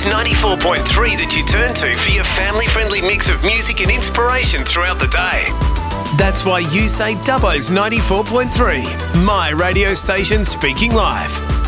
Dubbo's 94.3 that you turn to for your family-friendly mix of music and inspiration throughout the day. That's why you say Dubbo's 94.3, my radio station speaking live.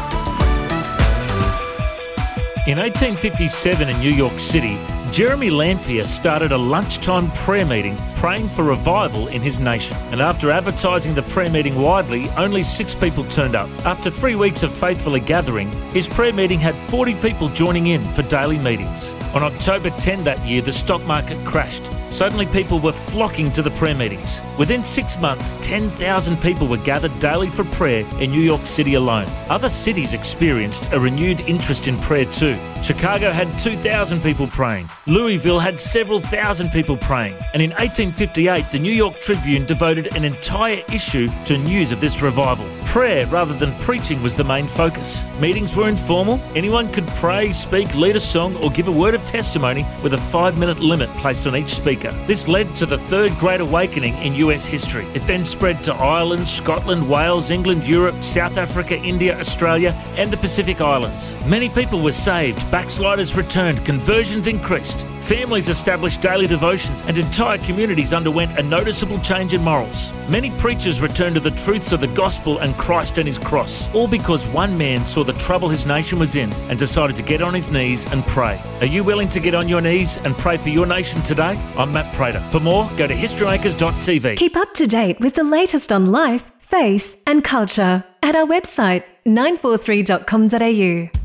In 1857 in New York City, Jeremy Lanphier started a lunchtime prayer meeting praying for revival in his nation. And after advertising the prayer meeting widely, only 6 people turned up. After 3 weeks of faithfully gathering, his prayer meeting had 40 people joining in for daily meetings. On October 10 that year, the stock market crashed. Suddenly people were flocking to the prayer meetings. Within 6 months, 10,000 people were gathered daily for prayer in New York City alone. Other cities experienced a renewed interest in prayer too. Chicago had 2,000 people praying. Louisville had several thousand people praying. And in 1858, the New York Tribune devoted an entire issue to news of this revival. Prayer rather than preaching was the main focus. Meetings were informal. Anyone could pray, speak, lead a song, or give a word of testimony with a 5-minute limit placed on each speaker. This led to the Third Great Awakening in US history. It then spread to Ireland, Scotland, Wales, England, Europe, South Africa, India, Australia, and the Pacific Islands. Many people were saved, backsliders returned, conversions increased, families established daily devotions, and entire communities underwent a noticeable change in morals. Many preachers returned to the truths of the gospel and Christ and his cross, all because one man saw the trouble his nation was in and decided to get on his knees and pray. Are you willing to get on your knees and pray for your nation today? I'm Matt Prater. For more, go to historymakers.tv. Keep up to date with the latest on life, faith and culture at our website 943.com.au.